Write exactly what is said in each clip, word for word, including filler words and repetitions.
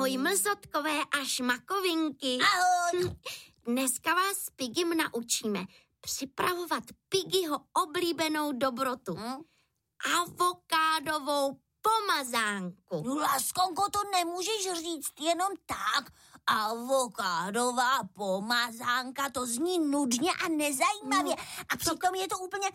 Ahoj mlzotkové a šmakovinky. Ahoj. Dneska vás s Pigim naučíme připravovat Pigiho oblíbenou dobrotu. Hmm? Avokádovou pomazánku. No, Laskonko, to nemůžeš říct jenom tak. Avokádová pomazánka, to zní nudně a nezajímavě. A přitom je to úplně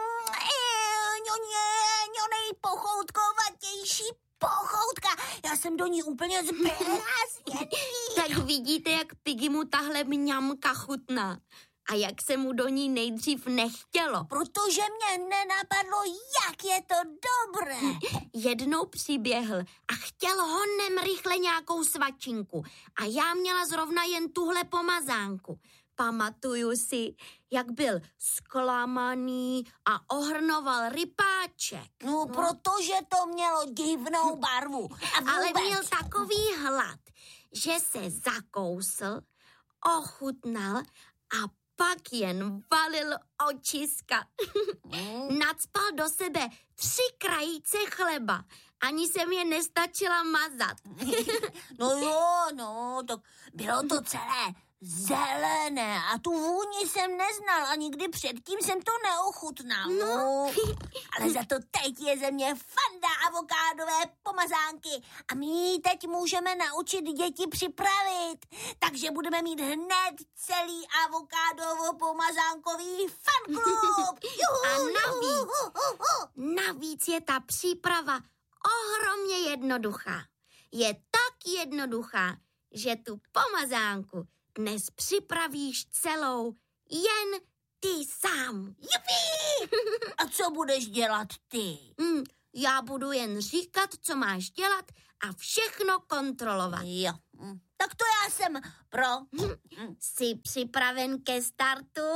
nejpochoutkovatější pochoutka. Já jsem do ní úplně zblázněný. Tak vidíte, jak Pigimu tahle mňamka chutná. A jak se mu do ní nejdřív nechtělo. Protože mě nenapadlo, jak je to dobré. Jednou přiběhl a chtěl honem rychle nějakou svačinku. A já měla zrovna jen tuhle pomazánku. Pamatuju si, jak byl zklamaný a ohrnoval rypáček. No, protože to mělo divnou barvu. A Ale měl takový hlad, že se zakousl, ochutnal a pak jen valil očiska. Mm. Nacpal do sebe tři krajíce chleba. Ani jsem je nestačila mazat. No jo, no, to bylo to celé zelené a tu vůni jsem neznal a nikdy předtím jsem to neochutnal. No. Ale za to teď je ze mě fanda avokádové pomazánky a my ji teď můžeme naučit děti připravit. Takže budeme mít hned celý avokádovo-pomazánkový fanklub. A navíc, navíc je ta příprava ohromně jednoduchá. Je tak jednoduchá, že tu pomazánku dnes připravíš celou jen ty sám. Jupi! A co budeš dělat ty? Hmm, já budu jen říkat, co máš dělat a všechno kontrolovat. Jo, tak to já jsem pro. Jsi připraven ke startu?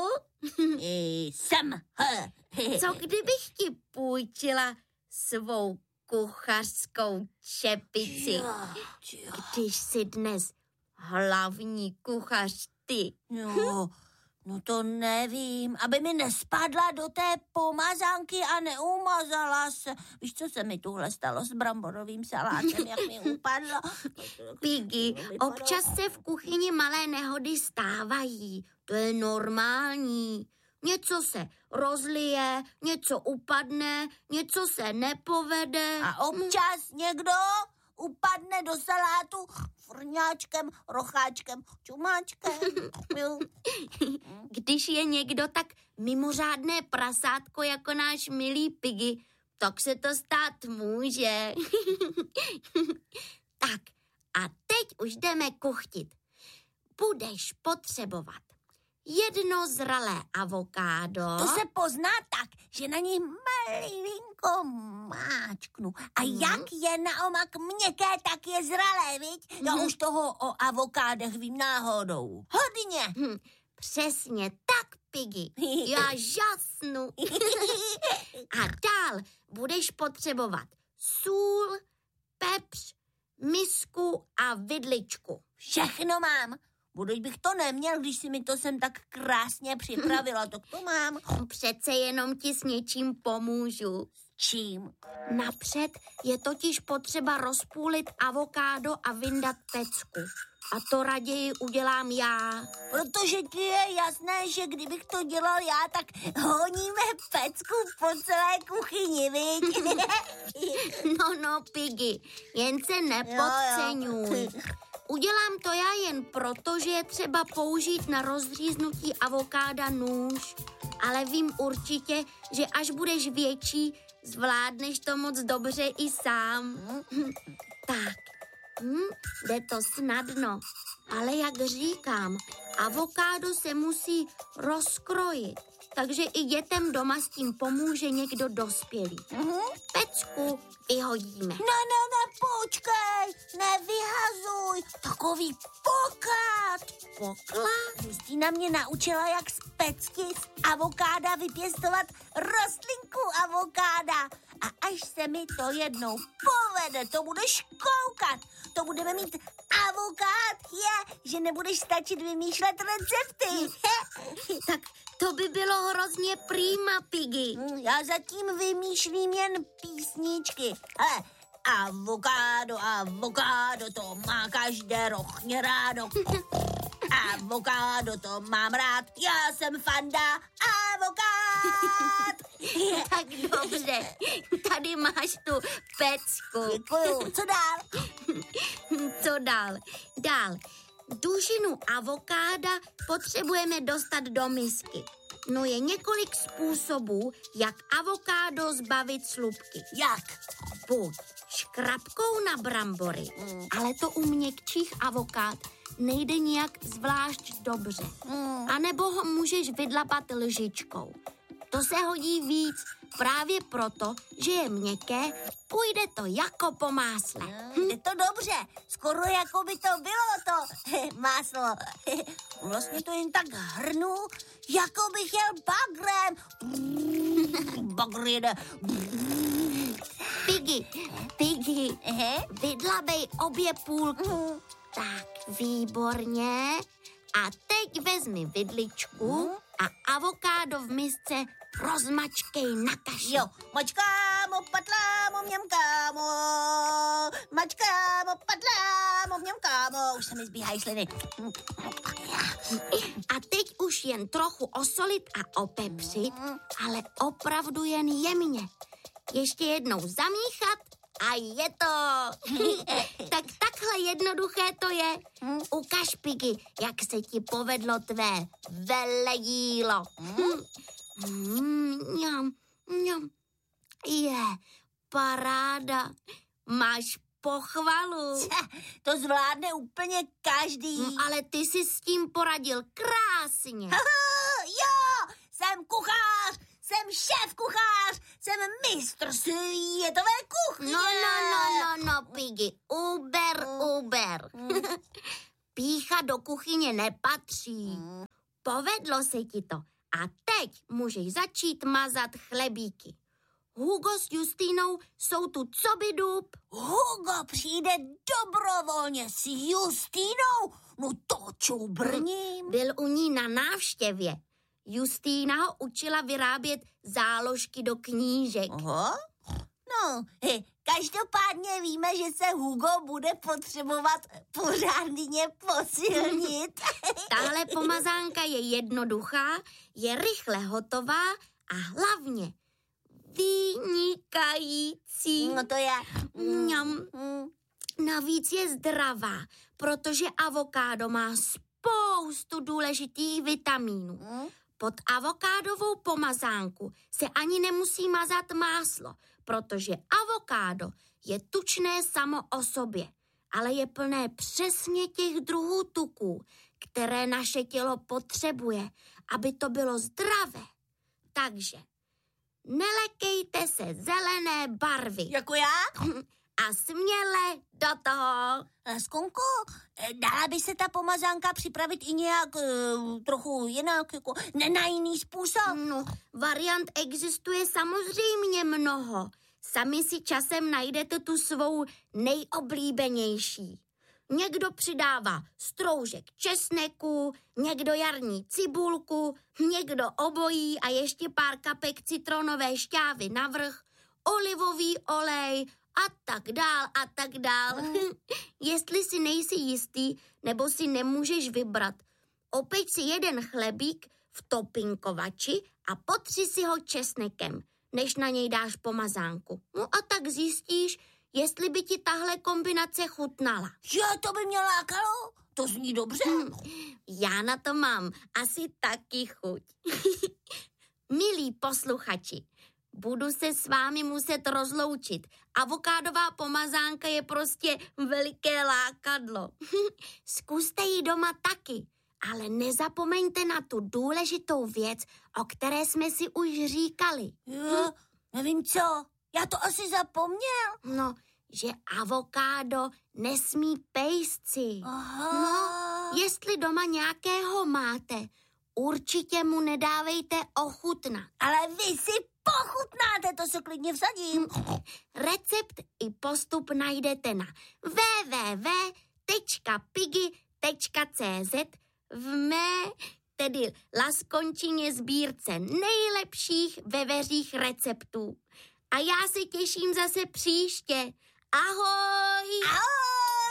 Jsem. Co kdybych ti půjčila svou kuchařskou čepici, když jsi dnes hlavní kuchař ty? No, no to nevím, aby mi nespadla do té pomazánky a neumazala se. Víš, co se mi tuhle stalo s bramborovým salátem, jak mi upadlo? Piggy, občas se v kuchyni malé nehody stávají. To je normální. Něco se rozlije, něco upadne, něco se nepovede. A občas někdo upadne do salátu frňáčkem, rocháčkem, čumáčkem. Když je někdo tak mimořádné prasátko jako náš milý Piggy, tak se to stát může. Tak a teď už jdeme kuchtit. Budeš potřebovat jedno zralé avokádo. To se pozná tak, že na něj malinko máčknu. A hmm. jak je naomak měkké, tak je zralé, viď? Hmm. Já už toho o avokádech vím náhodou. Hodně. Hmm. Přesně tak, Piggy. Já žasnu. A dál budeš potřebovat sůl, pepř, misku a vidličku. Všechno mám. Buduť bych to neměl, když si mi to sem tak krásně připravila, tak to mám. Přece jenom ti s něčím pomůžu. S čím? Napřed je totiž potřeba rozpůlit avokádo a vyndat pecku. A to raději udělám já. Protože ti je jasné, že kdybych to dělal já, tak honíme pecku po celé kuchyni, viď? No, no, Piggy, jen se nepodceňuj. Udělám to já jen proto, že je třeba použít na rozříznutí avokáda nůž. Ale vím určitě, že až budeš větší, zvládneš to moc dobře i sám. Tak, hm, jde to snadno. Ale jak říkám, avokádo se musí rozkrojit. Takže i dětem doma s tím pomůže někdo dospělý. Mm-hmm. Pecku vyhodíme. Ne, ne, ne, počkej, nevyhazuj, takový poklad. Poklad? Kristýna mě naučila, jak z pecky z avokáda vypěstovat rostlinku avokáda. A až se mi to jednou povede, to budeš koukat. To budeme mít avokád, je, že nebudeš stačit vymýšlet recepty. Tak to by bylo hrozně prýma, Piggy. Já zatím vymýšlím jen písničky. Hele, Avokádo, avokádo, to má každé rochně rádo. Avokádo, to mám rád, já jsem fanda avokád. Tak dobře, tady máš tu pecku. Děkuju, co dál? Co dál? Dál. Dužinu avokáda potřebujeme dostat do misky. No je několik způsobů, jak avokádo zbavit slupky. Jak? Buď škrabkou na brambory, mm. ale to u měkčích avokád nejde nijak zvlášť dobře. Mm. A nebo ho můžeš vydlapat lžičkou. To se hodí víc právě proto, že je měkké, půjde to jako po másle. Mm, je to dobře, skoro jako by to bylo to máslo. Vlastně to jen tak hrnu, jako bych jel bagrem. Bagr jede. Piggy, Piggy, vydlabej obě půlky. Mm. Tak, výborně. A teď vezmi vidličku mm. a avokádo v misce rozmačkej na kaši. Jo, mačkámo, patlámo, mňamkámo, mačkámo, patlámo, mňamkámo, už se mi zbíhají sliny. A teď už jen trochu osolit a opepřit, ale opravdu jen jemně. Ještě jednou zamíchat a je to. Tak takhle jednoduché to je. Ukaž, Piggy, jak se ti povedlo tvé velejílo. Mm, mňam, mňam. Je, paráda. Máš pochvalu. To zvládne úplně každý. Mm, ale ty jsi s tím poradil krásně. Jo, jsem kuchař, jsem šéf kuchař, jsem mistr světové kuchně. No, no, no, no, no, Piggy, uber, uber. Pýcha do kuchyně nepatří. Povedlo se ti to. A teď můžeš začít mazat chlebíky. Hugo s Justínou jsou tu co by dub. Hugo přijde dobrovolně s Justínou? No to čubrním. Byl u ní na návštěvě. Justína ho učila vyrábět záložky do knížek. Aha. No, he, každopádně víme, že se Hugo bude potřebovat pořádně posilnit. Tahle pomazánka je jednoduchá, je rychle hotová a hlavně vynikající. No to je. Mňam. Mm. Navíc je zdravá, protože avokádo má spoustu důležitých vitamínů. Mm. Pod avokádovou pomazánku se ani nemusí mazat máslo, protože avokádo je tučné samo o sobě, ale je plné přesně těch druhů tuků, které naše tělo potřebuje, aby to bylo zdravé. Takže nelekejte se zelené barvy. Jako já? A směle do toho. Skonko, dala by se ta pomazánka připravit i nějak uh, trochu jinak, jako ne na jiný způsob? No, variant existuje samozřejmě mnoho. Sami si časem najdete tu svou nejoblíbenější. Někdo přidává stroužek česneku, někdo jarní cibulku, někdo obojí a ještě pár kapek citronové šťávy navrch, olivový olej a tak dál a tak dál. Mm. Jestli si nejsi jistý, nebo si nemůžeš vybrat, opeč si jeden chlebík v topinkovači a potři si ho česnekem, než na něj dáš pomazánku. No a tak zjistíš, jestli by ti tahle kombinace chutnala. Jo, to by mě lákalo. To zní dobře. Hmm. Já na to mám asi taky chuť. Milí posluchači, budu se s vámi muset rozloučit. Avokádová pomazánka je prostě veliké lákadlo. Zkuste ji doma taky, ale nezapomeňte na tu důležitou věc, o které jsme si už říkali. Jo, nevím co, já to asi zapomněl. No, že avokádo nesmí pejsci. Aha. No, jestli doma nějakého máte, určitě mu nedávejte ochutnat. Ale vy si pochutnáte, to se klidně vsadím. Recept i postup najdete na w w w tečka piggy tečka c z v mé, tedy Laskončině sbírce nejlepších veveřích receptů. A já se těším zase příště. Ahoj!